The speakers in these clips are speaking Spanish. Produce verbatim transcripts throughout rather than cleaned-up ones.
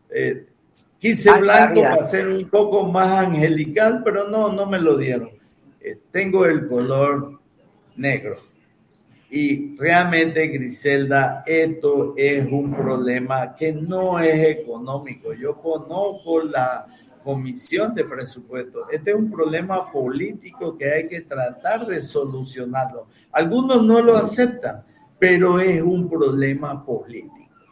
Eh, quise blanco para ser un poco más angelical, pero no, no me lo dieron. Eh, tengo el color negro. Y realmente, Griselda, esto es un problema que no es económico. Yo conozco la Comisión de Presupuestos. Este es un problema político que hay que tratar de solucionarlo. Algunos no lo aceptan, pero es un problema político.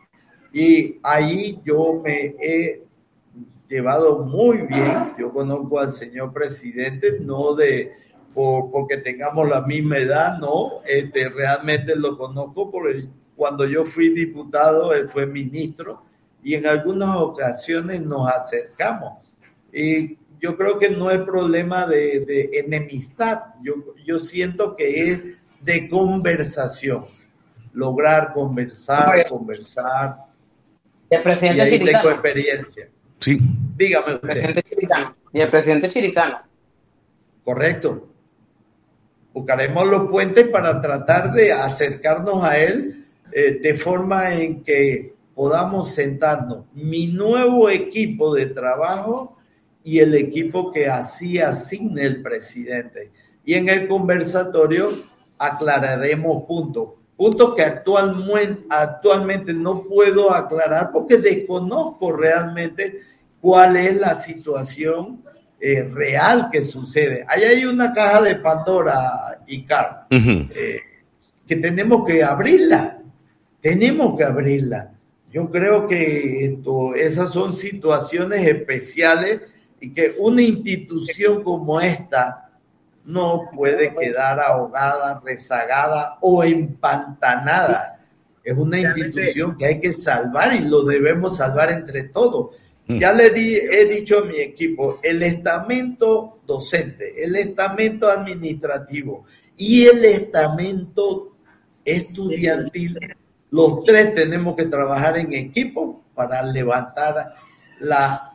Y ahí yo me he llevado muy bien. Yo conozco al señor presidente, no de por, porque tengamos la misma edad, no. Este, realmente lo conozco porque cuando yo fui diputado, él fue ministro y en algunas ocasiones nos acercamos. Y yo creo que no es problema de, de enemistad. Yo, yo siento que es de conversación. Lograr conversar, conversar. El presidente y ahí Chiricano. tengo experiencia. Sí. Dígame usted. El presidente Chiricano. Y el presidente Chiricano. Correcto. Buscaremos los puentes para tratar de acercarnos a él eh, de forma en que podamos sentarnos. Mi nuevo equipo de trabajo y el equipo que así asigne el presidente. Y en el conversatorio aclararemos puntos. Puntos que actualmente, actualmente no puedo aclarar porque desconozco realmente cuál es la situación eh, real que sucede. Ahí hay una caja de Pandora, Icar, uh-huh. eh, que tenemos que abrirla. Tenemos que abrirla. Yo creo que esto, esas son situaciones especiales y que una institución como esta no puede quedar ahogada, rezagada o empantanada. Es una institución que hay que salvar y lo debemos salvar entre todos. Ya le di, he dicho a mi equipo, el estamento docente, el estamento administrativo y el estamento estudiantil, los tres tenemos que trabajar en equipo para levantar la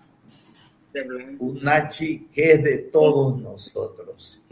UNACHI, que es de todos nosotros.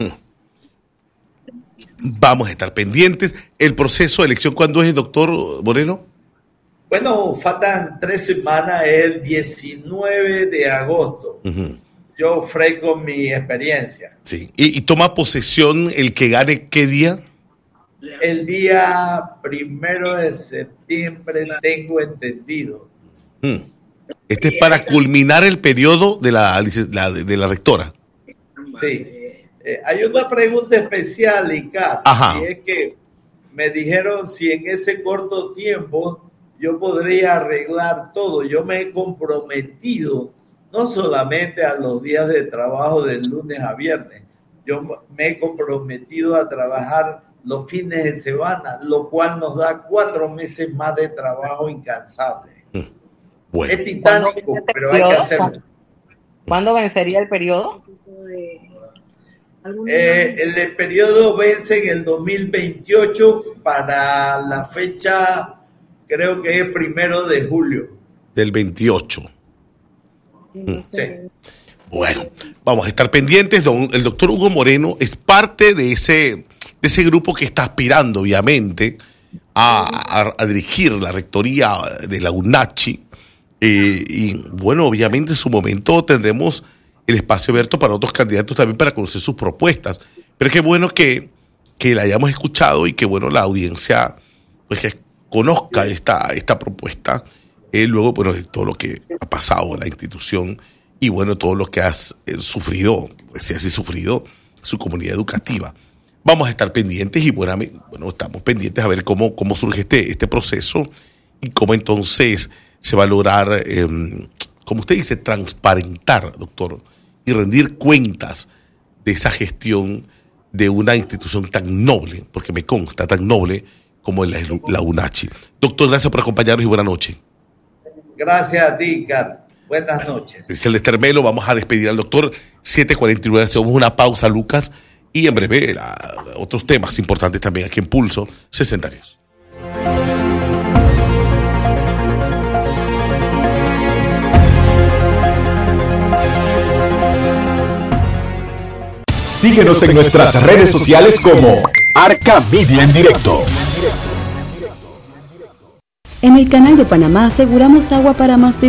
Vamos a estar pendientes. ¿El proceso de elección cuándo es, doctor Moreno? Bueno, faltan tres semanas, el diecinueve de agosto. Uh-huh. Yo ofrezco mi experiencia. Sí. ¿Y, y toma posesión el que gane qué día? El día primero de septiembre, tengo entendido. Hmm. Este es para culminar el periodo de la, la, de la rectora. Sí. Eh, hay una pregunta especial, Icar, y es que me dijeron si en ese corto tiempo yo podría arreglar todo. Yo me he comprometido no solamente a los días de trabajo de lunes a viernes, yo me he comprometido a trabajar los fines de semana, lo cual nos da cuatro meses más de trabajo incansable. Bueno. Es titánico, pero hay que hacerlo. ¿Cuándo vencería el periodo? Eh, el, el periodo vence en el dos mil veintiocho para la fecha, creo que es primero de julio. Del veintiocho. Sí. Bueno, vamos a estar pendientes. El doctor Hugo Moreno es parte de ese, de ese grupo que está aspirando, obviamente, a, a, a dirigir la rectoría de la UNACHI. Eh, y bueno, obviamente en su momento tendremos el espacio abierto para otros candidatos también para conocer sus propuestas. Pero es que bueno que, que la hayamos escuchado y que bueno la audiencia pues que conozca esta, esta propuesta, eh, luego bueno de todo lo que ha pasado en la institución y bueno todo lo que has eh, sufrido, pues, si has sufrido su comunidad educativa. Vamos a estar pendientes y bueno, bueno estamos pendientes a ver cómo, cómo surge este, este proceso y cómo entonces se va a lograr, eh, como usted dice, transparentar, doctor, y rendir cuentas de esa gestión de una institución tan noble, porque me consta, tan noble como la, la UNACHI. Doctor, gracias por acompañarnos y buenas noches. Gracias a ti, Carlos. Buenas noches. Celeste Melo, vamos a despedir al doctor. siete cuarenta y nueve, hacemos una pausa, Lucas, y en breve la, otros temas importantes también aquí en Pulso sesentarios. Síguenos en nuestras redes sociales como Arca Media en Directo. En el Canal de Panamá aseguramos agua para más de